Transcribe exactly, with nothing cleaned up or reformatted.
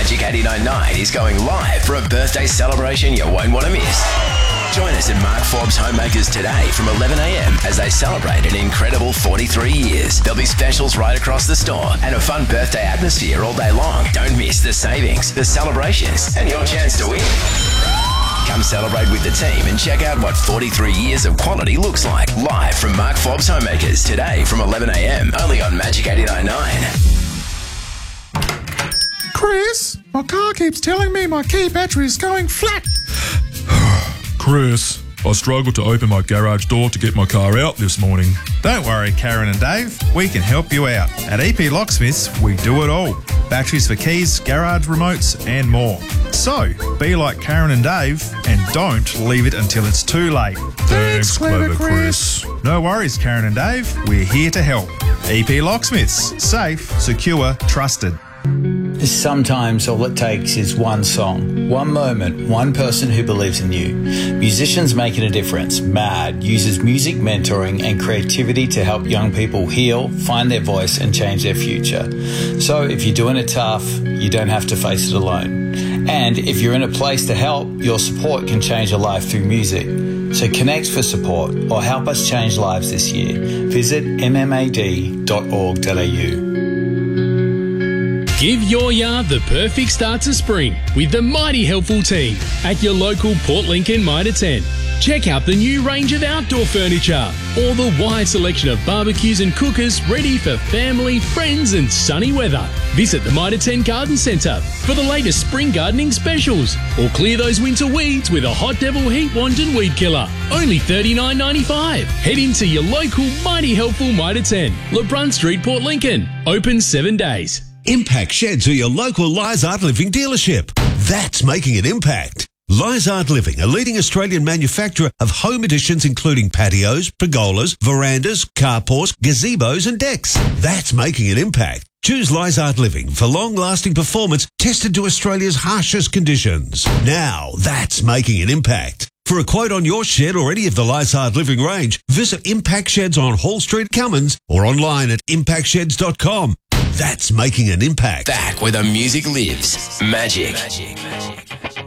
Magic eighty-nine point nine is going live for a birthday celebration you won't want to miss. Join us in Mark Forbes Homemakers today from eleven a m as they celebrate an incredible forty-three years. There'll be specials right across the store and a fun birthday atmosphere all day long. Don't miss the savings, the celebrations, and your chance to win. Come celebrate with the team and check out what forty-three years of quality looks like. Live from Mark Forbes Homemakers today from eleven a m only on Magic eighty-nine point nine. Chris, my car keeps telling me my key battery is going flat. Chris, I struggled to open my garage door to get my car out this morning. Don't worry, Karen and Dave, we can help you out. At E P Locksmiths, we do it all. Batteries for keys, garage remotes and more. So, be like Karen and Dave and don't leave it until it's too late. Thanks, clever Chris. No worries, Karen and Dave, we're here to help. E P Locksmiths, safe, secure, trusted. Sometimes all it takes is one song, one moment, one person who believes in you. Musicians Making a Difference, MAD, uses music mentoring and creativity to help young people heal, find their voice and change their future. So if you're doing it tough, you don't have to face it alone. And if you're in a place to help, your support can change a life through music. So connect for support or help us change lives this year. Visit m m a d dot org dot a u. Give your yard the perfect start to spring with the mighty helpful team at your local Port Lincoln Mitre tent. Check out the new range of outdoor furniture or the wide selection of barbecues and cookers ready for family, friends and sunny weather. Visit the Mitre Tent Garden Centre for the latest spring gardening specials or clear those winter weeds with a Hot Devil Heat Wand and Weed Killer. Only thirty-nine ninety-five. Head into your local mighty helpful Mitre Tent, LeBrun Street, Port Lincoln. Open seven days. Impact Sheds are your local Lizard Living dealership. That's making an impact. Lizard Living, a leading Australian manufacturer of home additions including patios, pergolas, verandas, carports, gazebos and decks. That's making an impact. Choose Lizard Living for long-lasting performance tested to Australia's harshest conditions. Now that's making an impact. For a quote on your shed or any of the Lizard Living range, visit Impact Sheds on Hall Street, Cummins, or online at impact sheds dot com. That's making an impact. Back where the music lives. Magic. Magic. Magic.